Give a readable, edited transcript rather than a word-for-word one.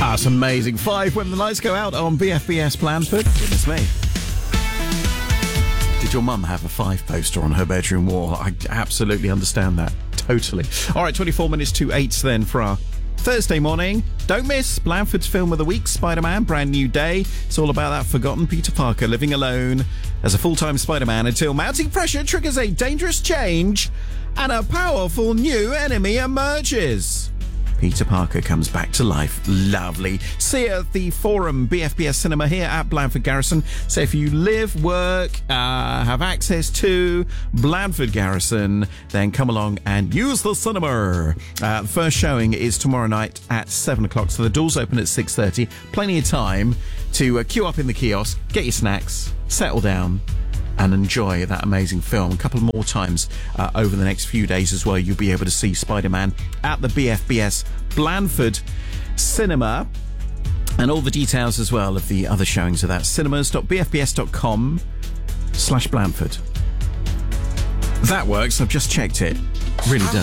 That's amazing. 5 when the lights go out on BFBS Blandford. Goodness me. Did your mum have a 5 poster on her bedroom wall? I absolutely understand that. Totally. All right, 24 minutes to 8 then for our Thursday morning. Don't miss Blandford's film of the week, Spider-Man, Brand New Day. It's all about that forgotten Peter Parker living alone as a full-time Spider-Man until mounting pressure triggers a dangerous change and a powerful new enemy emerges. Peter Parker comes back to life. Lovely. See you at the Forum BFBS Cinema here at Blandford Garrison. So if you live, work, have access to Blandford Garrison, then come along and use the cinema. The first showing is tomorrow night at 7 o'clock. So the doors open at 6:30. Plenty of time to queue up in the kiosk, get your snacks, settle down, and enjoy that amazing film. A couple more times over the next few days as well. You'll be able to see Spider-Man at the BFBS Blandford Cinema. And all the details as well of the other showings of that. cinemas.bfbs.com/Blandford. That works. I've just checked it. Really does.